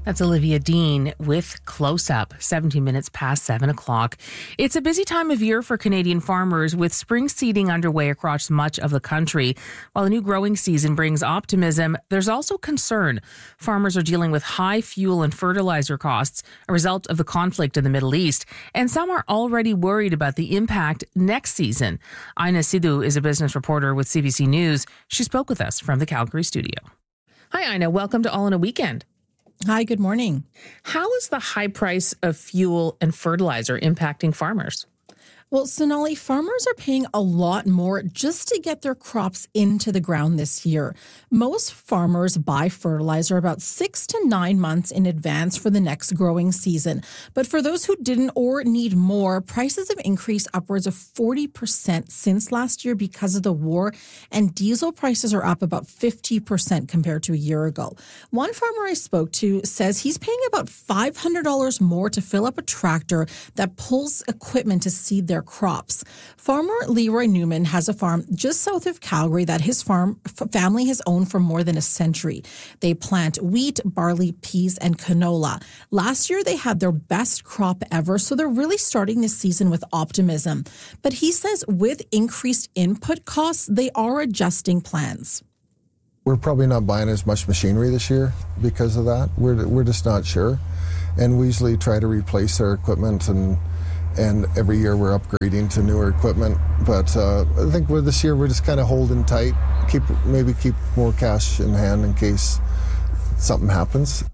That's Olivia Dean with Close Up, 17 minutes past 7 o'clock. It's a busy time of year for Canadian farmers with spring seeding underway across much of the country. While the new growing season brings optimism, there's also concern. Farmers are dealing with high fuel and fertilizer costs, a result of the conflict in the Middle East, and some are already worried about the impact next season. Aina Sidhu is a business reporter with CBC News. She spoke with us from the Calgary studio. Hi, Aina. Welcome to All in a Weekend. Hi, good morning. How is the high price of fuel and fertilizer impacting farmers? Well, Sonali, farmers are paying a lot more just to get their crops into the ground this year. Most farmers buy fertilizer about 6 to 9 months in advance for the next growing season. But for those who didn't or need more, prices have increased upwards of 40% since last year because of the war, and diesel prices are up about 50% compared to a year ago. One farmer I spoke to says he's paying about $500 more to fill up a tractor that pulls equipment to seed their crops. Farmer Leroy Newman has a farm just south of Calgary that his family has owned for more than a century. They plant wheat, barley, peas, and canola. Last year, they had their best crop ever, so they're really starting this season with optimism. But he says with increased input costs, they are adjusting plans. We're probably not buying as much machinery this year because of that. We're just not sure. And we usually try to replace our equipment and every year we're upgrading to newer equipment. But I think this year we're just kind of holding tight, keep more cash in hand in case something happens.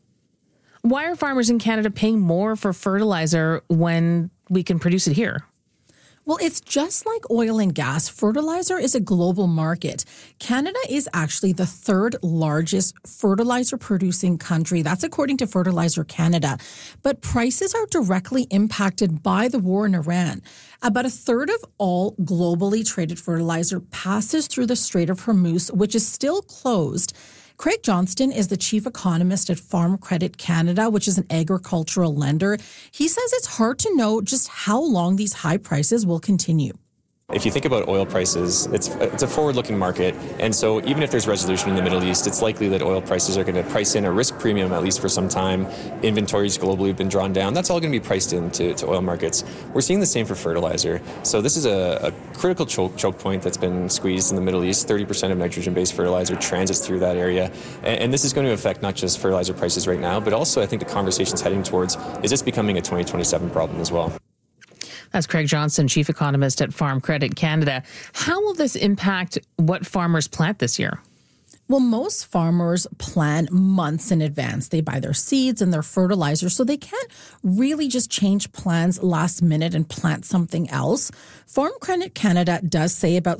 Why are farmers in Canada paying more for fertilizer when we can produce it here? Well, it's just like oil and gas. Fertilizer is a global market. Canada is actually the third largest fertilizer producing country. That's according to Fertilizer Canada. But prices are directly impacted by the war in Iran. About a third of all globally traded fertilizer passes through the Strait of Hormuz, which is still closed. Craig Johnston is the chief economist at Farm Credit Canada, which is an agricultural lender. He says it's hard to know just how long these high prices will continue. If you think about oil prices, it's a forward-looking market, and so even if there's resolution in the Middle East, it's likely that oil prices are going to price in a risk premium at least for some time. Inventories globally have been drawn down. That's all going to be priced into oil markets. We're seeing the same for fertilizer. So this is a critical choke point that's been squeezed in the Middle East. 30% of nitrogen-based fertilizer transits through that area, and this is going to affect not just fertilizer prices right now, but also I think the conversation's heading towards, is this becoming a 2027 problem as well? That's Craig Johnston, chief economist at Farm Credit Canada. How will this impact what farmers plant this year? Well, most farmers plan months in advance. They buy their seeds and their fertilizer, so they can't really just change plans last minute and plant something else. Farm Credit Canada does say about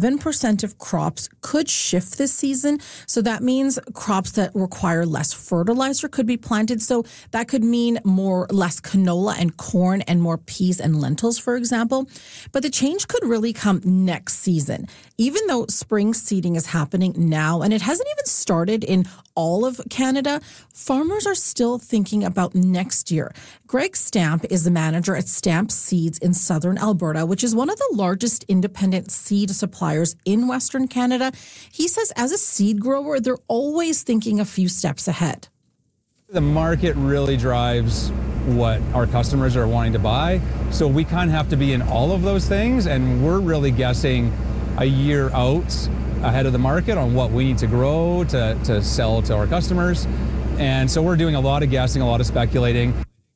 7% of crops could shift this season. So that means crops that require less fertilizer could be planted. So that could mean less canola and corn and more peas and lentils, for example. But the change could really come next season. Even though spring seeding is happening now, and it hasn't even started in all of Canada, farmers are still thinking about next year. Greg Stamp is the manager at Stamp Seeds in southern Alberta, which is one of the largest independent seed suppliers in Western Canada. He says as a seed grower, they're always thinking a few steps ahead. The market really drives what our customers are wanting to buy. So we kind of have to be in all of those things, and we're really guessing a year out ahead of the market on what we need to grow to sell to our customers. And so we're doing a lot of guessing, a lot of speculating.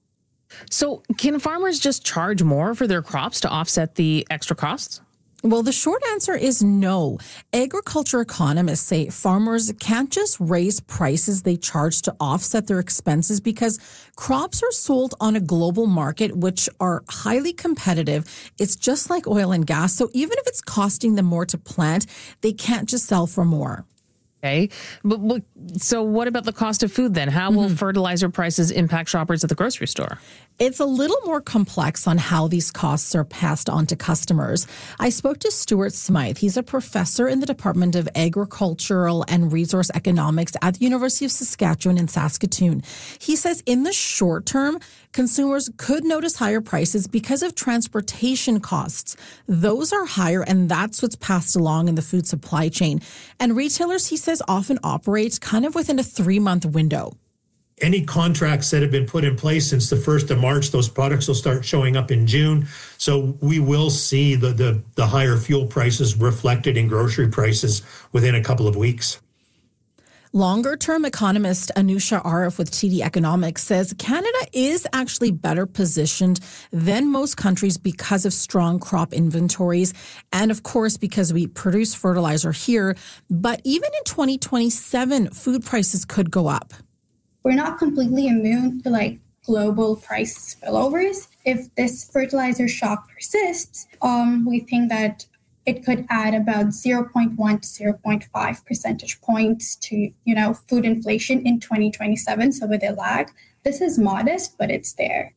So can farmers just charge more for their crops to offset the extra costs? Well, the short answer is no. Agriculture economists say farmers can't just raise prices they charge to offset their expenses because crops are sold on a global market, which are highly competitive. It's just like oil and gas. So even if it's costing them more to plant, they can't just sell for more. Okay. But so what about the cost of food then? How will fertilizer prices impact shoppers at the grocery store? It's a little more complex on how these costs are passed on to customers. I spoke to Stuart Smythe. He's a professor in the Department of Agricultural and Resource Economics at the University of Saskatchewan in Saskatoon. He says in the short term, consumers could notice higher prices because of transportation costs. Those are higher, and that's what's passed along in the food supply chain. And retailers, he says, often operate kind of within a 3-month window. any contracts that have been put in place since the 1st of March, those products will start showing up in June. So we will see the higher fuel prices reflected in grocery prices within a couple of weeks. Longer-term economist Anusha Arif with TD Economics says Canada is actually better positioned than most countries because of strong crop inventories and, of course, because we produce fertilizer here. But even in 2027, food prices could go up. We're not completely immune to global price spillovers. If this fertilizer shock persists, we think that it could add about 0.1 to 0.5 percentage points to, food inflation in 2027. So with a lag, this is modest, but it's there.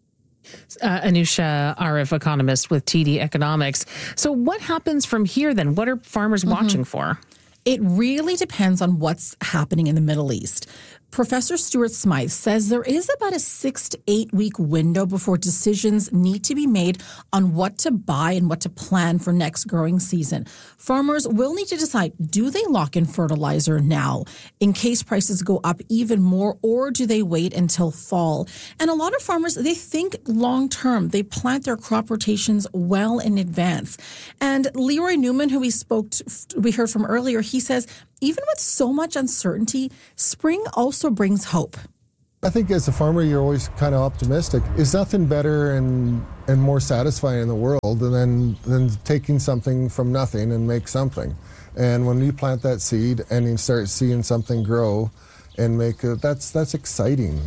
Anusha Arif, economist with TD Economics. So what happens from here then? What are farmers watching for? It really depends on what's happening in the Middle East. Professor Stuart Smythe says there is about a 6 to 8 week window before decisions need to be made on what to buy and what to plan for next growing season. Farmers will need to decide, do they lock in fertilizer now in case prices go up even more, or do they wait until fall? And a lot of farmers, they think long term. They plant their crop rotations well in advance. And Leroy Newman, who we heard from earlier, he says, even with so much uncertainty, spring also brings hope. I think as a farmer, you're always kind of optimistic. There's nothing better and more satisfying in the world than taking something from nothing and make something. And when you plant that seed and you start seeing something grow and make it, that's exciting.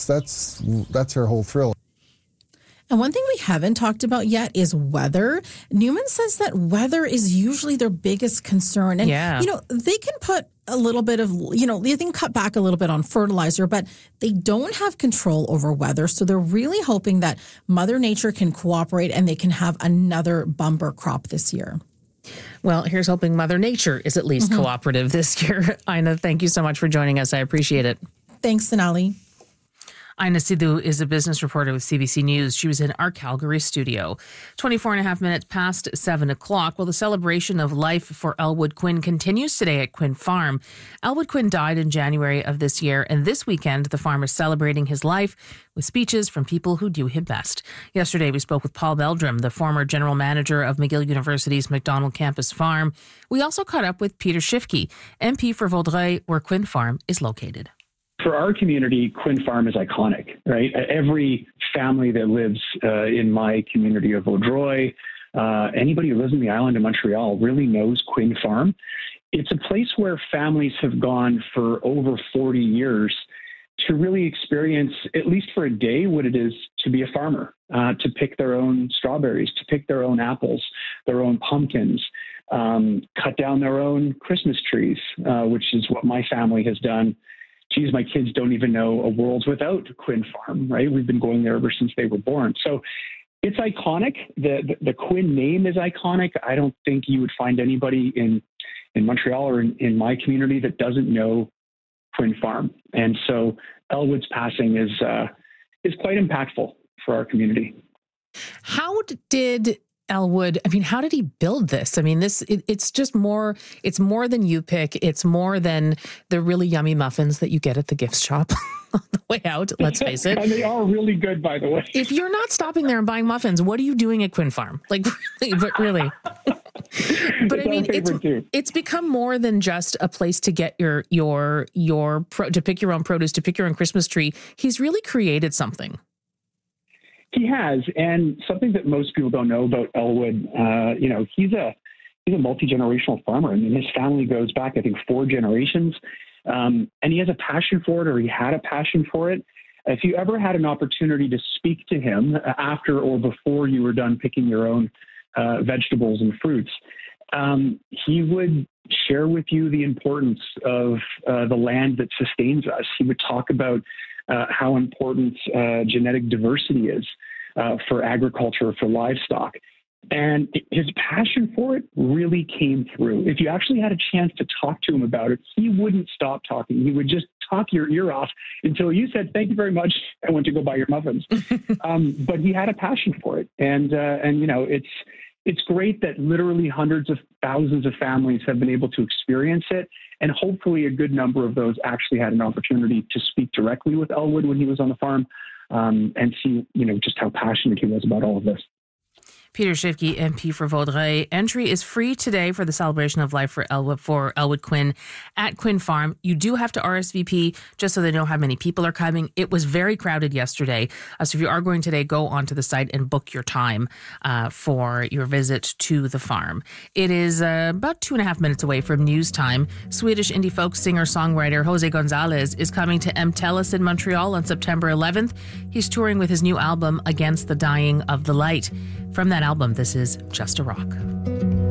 That's our whole thrill. And one thing we haven't talked about yet is weather. Newman says that weather is usually their biggest concern. And, they can put a little bit of, they can cut back a little bit on fertilizer, but they don't have control over weather. So they're really hoping that Mother Nature can cooperate and they can have another bumper crop this year. Well, here's hoping Mother Nature is at least cooperative this year. Ina, thank you so much for joining us. I appreciate it. Thanks, Sonali. Ina Sidhu is a business reporter with CBC News. She was in our Calgary studio. 24 and a half minutes past 7 o'clock. Well, the celebration of life for Elwood Quinn continues today at Quinn Farm. Elwood Quinn died in January of this year, and this weekend the farm is celebrating his life with speeches from people who do him best. Yesterday we spoke with Paul Meldrum, the former general manager of McGill University's McDonald Campus Farm. We also caught up with Peter Schiffke, MP for Vaudreuil, where Quinn Farm is located. For our community, Quinn Farm is iconic, right? Every family that lives in my community of Vaudreuil, anybody who lives in the island of Montreal really knows Quinn Farm. It's a place where families have gone for over 40 years to really experience, at least for a day, what it is to be a farmer, to pick their own strawberries, to pick their own apples, their own pumpkins, cut down their own Christmas trees, which is what my family has done. Geez, my kids don't even know a world without Quinn Farm, right? We've been going there ever since they were born. So it's iconic. The Quinn name is iconic. I don't think you would find anybody in Montreal or in my community that doesn't know Quinn Farm. And so Elwood's passing is quite impactful for our community. How did Elwood, how did he build this? It's just more, it's more than you pick. It's more than the really yummy muffins that you get at the gift shop on the way out, let's face it. And they are really good, by the way. If you're not stopping there and buying muffins, what are you doing at Quinn Farm? Really. But it's become more than just a place to get to pick your own produce, to pick your own Christmas tree. He's really created something. He has, and something that most people don't know about Elwood, he's a multi-generational farmer. His family goes back, I think, 4 generations, and he has a passion for it, or he had a passion for it. If you ever had an opportunity to speak to him after or before you were done picking your own vegetables and fruits, he would share with you the importance of the land that sustains us. He would talk about how important genetic diversity is for agriculture, for livestock. And his passion for it really came through. If you actually had a chance to talk to him about it, he wouldn't stop talking. He would just talk your ear off until you said, "Thank you very much," and went to go buy your muffins. But he had a passion for it. And it's great that literally hundreds of thousands of families have been able to experience it. And hopefully a good number of those actually had an opportunity to speak directly with Elwood when he was on the farm and see, just how passionate he was about all of this. Peter Schiffke, MP for Vaudreuil. Entry is free today for the Celebration of Life for Elwood Quinn at Quinn Farm. You do have to RSVP just so they know how many people are coming. It was very crowded yesterday. So if you are going today, go onto the site and book your time for your visit to the farm. It is about 2.5 minutes away from news time. Swedish indie folk singer-songwriter Jose Gonzalez is coming to MTELUS in Montreal on September 11th. He's touring with his new album, Against the Dying of the Light. From that album, this is Just a Rock.